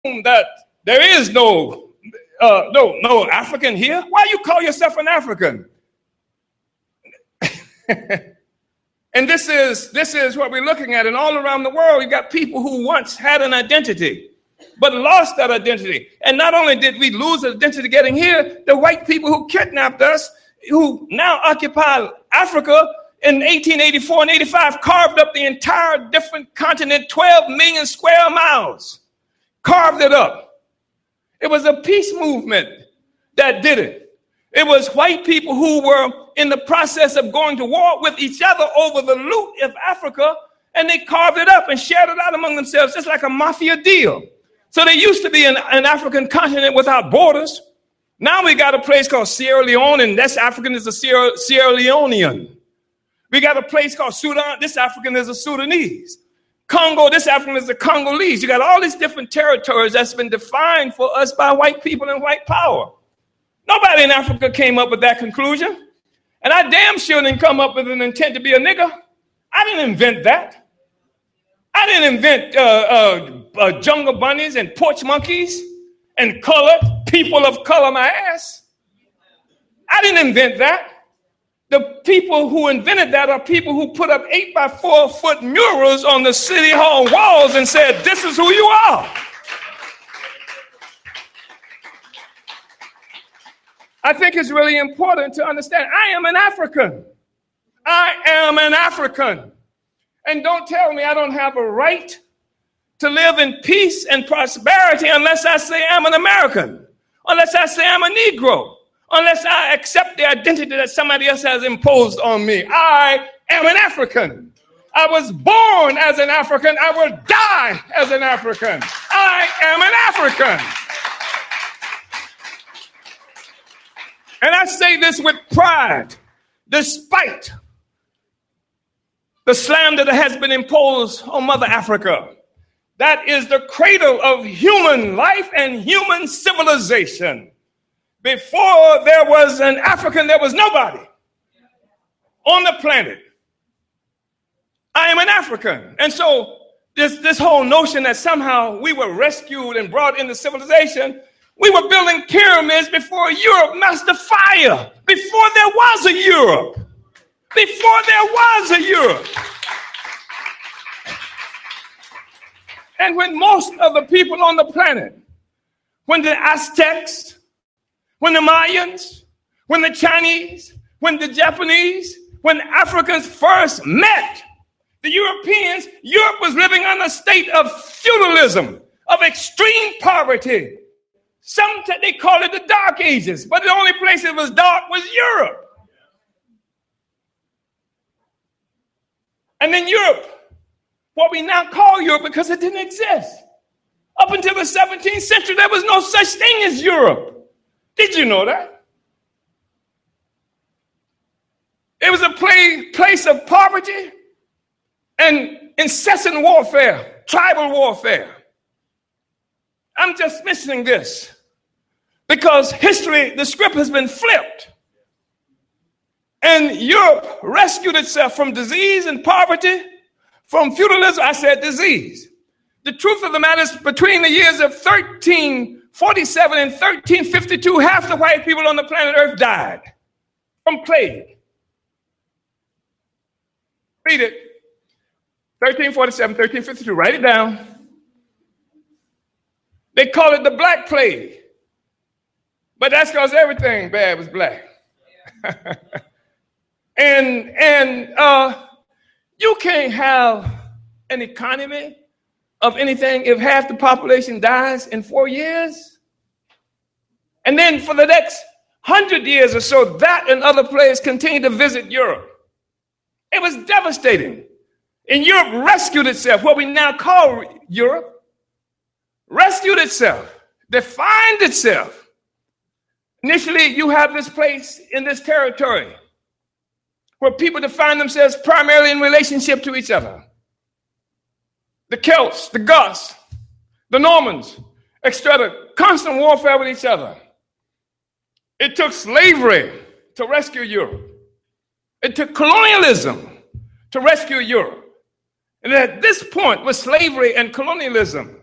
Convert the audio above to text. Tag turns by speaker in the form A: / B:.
A: that there is no African here. Why you call yourself an African? And this is what we're looking at. And all around the world, you got people who once had an identity, but lost that identity. And not only did we lose identity getting here, the white people who kidnapped us, who now occupy Africa in 1884 and 85, carved up the entire different continent, 12 million square miles, carved it up. It was a peace movement that did it. It was white people who were in the process of going to war with each other over the loot of Africa, and they carved it up and shared it out among themselves, just like a mafia deal. So there used to be an African continent without borders. Now we got a place called Sierra Leone, and this African is a Sierra Leonean. We got a place called Sudan. This African is a Sudanese. Congo, this African is a Congolese. You got all these different territories that's been defined for us by white people and white power. Nobody in Africa came up with that conclusion. And I damn sure didn't come up with an intent to be a nigger. I didn't invent that. I didn't invent jungle bunnies and porch monkeys and colored people of color my ass. I didn't invent that. The people who invented that are people who put up 8-by-4-foot murals on the city hall walls and said, this is who you are. I think it's really important to understand I am an African. I am an African. And don't tell me I don't have a right to live in peace and prosperity unless I say I'm an American, unless I say I'm a Negro, unless I accept the identity that somebody else has imposed on me. I am an African. I was born as an African. I will die as an African. I am an African. And I say this with pride, despite the slander that has been imposed on Mother Africa. That is the cradle of human life and human civilization. Before there was an African, there was nobody on the planet. I am an African. And so this whole notion that somehow we were rescued and brought into civilization, we were building pyramids before Europe mastered fire, before there was a Europe, before there was a Europe. And when most of the people on the planet, when the Aztecs, when the Mayans, when the Chinese, when the Japanese, when Africans first met the Europeans, Europe was living on a state of feudalism, of extreme poverty. Sometimes they call it the Dark Ages, but the only place it was dark was Europe. And then Europe, what we now call Europe because it didn't exist. Up until the 17th century, there was no such thing as Europe. Did you know that? It was a place of poverty and incessant warfare, tribal warfare. I'm just mentioning this because history, the script has been flipped. And Europe rescued itself from disease and poverty, from feudalism. I said disease. The truth of the matter is between the years of 1347 and 1352, half the white people on the planet Earth died from plague. Read it. 1347, 1352. Write it down. They call it the Black Plague. But that's because everything bad was black. and you can't have an economy of anything if half the population dies in 4 years. And then for the next 100 years or so, that and other players continue to visit Europe. It was devastating. And Europe rescued itself, what we now call Europe, rescued itself, defined itself. Initially, you have this place in this territory where people define themselves primarily in relationship to each other. The Celts, the Goths, the Normans, etc., constant warfare with each other. It took slavery to rescue Europe. It took colonialism to rescue Europe. And at this point, with slavery and colonialism,